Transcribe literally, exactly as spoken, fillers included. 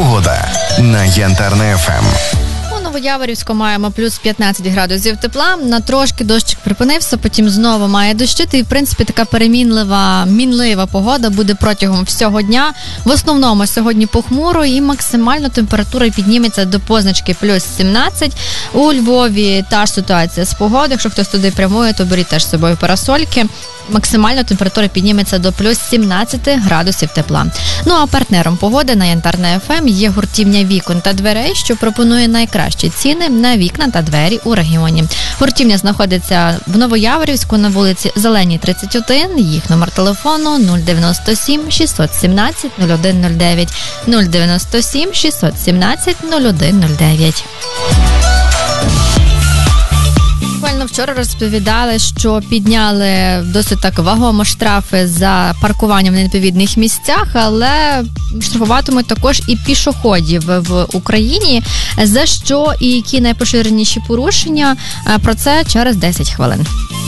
Погода на Янтарне еф ем. У Новояворівську маємо плюс п'ятнадцять градусів тепла, на трошки дощик припинився, потім знову має дощити, і в принципі така перемінлива, мінлива погода буде протягом всього дня. В основному сьогодні похмуро і максимально температура підніметься до позначки плюс сімнадцять. У Львові та ж ситуація з погодою, якщо хтось туди прямує, то беріть теж з собою парасольки. Максимально температура підніметься до плюс сімнадцять градусів тепла. Ну а партнером погоди на Янтарне еф ем є гуртівня вікон та дверей, що пропонує найкращі ціни на вікна та двері у регіоні. Гуртівня знаходиться в Новояворівську на вулиці Зеленій, тридцять один. Їх номер телефону нуль дев'яносто сім шістсот сімнадцять нуль один нуль дев'ять нуль дев'яносто сім шістсот сімнадцять нуль один нуль дев'ять. Буквально вчора розповідали, що підняли досить так вагомо штрафи за паркування в невідповідних місцях, але штрафуватимуть також і пішоходів в Україні. За що і які найпоширеніші порушення? Про це через десять хвилин.